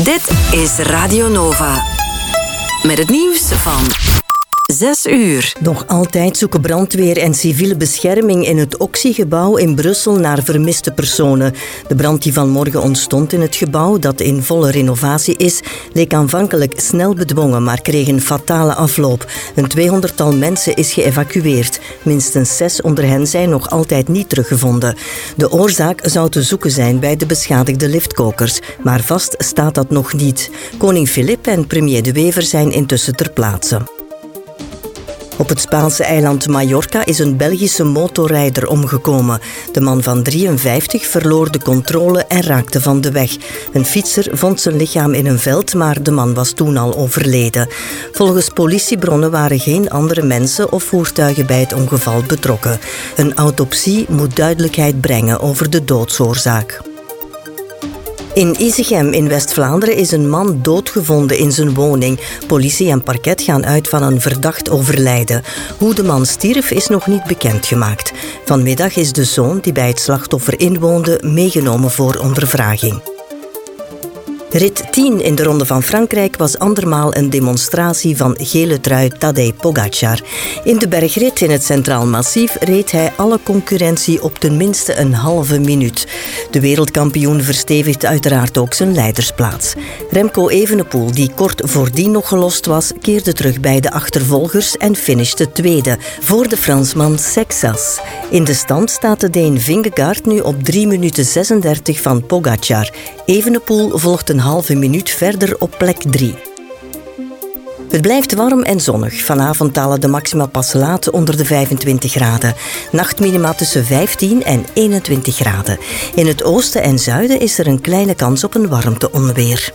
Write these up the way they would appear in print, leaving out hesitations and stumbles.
Dit is Radio Nova. Met het nieuws van 6 uur. Nog altijd zoeken brandweer en civiele bescherming in het Oxy-gebouw in Brussel naar vermiste personen. De brand die vanmorgen ontstond in het gebouw, dat in volle renovatie is, leek aanvankelijk snel bedwongen, maar kreeg een fatale afloop. Een 200-tal mensen is geëvacueerd. Minstens 6 onder hen zijn nog altijd niet teruggevonden. De oorzaak zou te zoeken zijn bij de beschadigde liftkokers, maar vast staat dat nog niet. Koning Filip en premier De Wever zijn intussen ter plaatse. Op het Spaanse eiland Mallorca is een Belgische motorrijder omgekomen. De man van 53 verloor de controle en raakte van de weg. Een fietser vond zijn lichaam in een veld, maar de man was toen al overleden. Volgens politiebronnen waren geen andere mensen of voertuigen bij het ongeval betrokken. Een autopsie moet duidelijkheid brengen over de doodsoorzaak. In Isegem in West-Vlaanderen is een man doodgevonden in zijn woning. Politie en parket gaan uit van een verdacht overlijden. Hoe de man stierf is nog niet bekendgemaakt. Vanmiddag is de zoon die bij het slachtoffer inwoonde meegenomen voor ondervraging. Rit 10 in de Ronde van Frankrijk was andermaal een demonstratie van gele trui Tadej Pogačar. In de bergrit in het Centraal Massief reed hij alle concurrentie op tenminste een halve minuut. De wereldkampioen verstevigt uiteraard ook zijn leidersplaats. Remco Evenepoel, die kort voordien nog gelost was, keerde terug bij de achtervolgers en finishte tweede, voor de Fransman Sexas. In de stand staat de Deen Vingegaard nu op 3 minuten 36 van Pogačar. Evenepoel volgt een halve minuut verder op plek 3. Het blijft warm en zonnig. Vanavond dalen de maxima pas laat onder de 25 graden. Nachtminima tussen 15 en 21 graden. In het oosten en zuiden is er een kleine kans op een warmteonweer.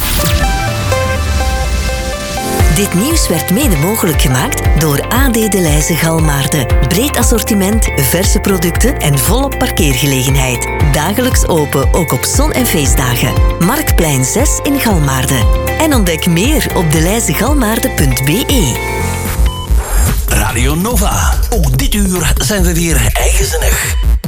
Dit nieuws werd mede mogelijk gemaakt door AD De Leyse Galmaarden. Breed assortiment, verse producten en volop parkeergelegenheid. Dagelijks open, ook op zon- en feestdagen. Marktplein 6 in Galmaarden. En ontdek meer op deleyzegalmaarden.be. Radio Nova. Ook dit uur zijn we weer eigenzinnig.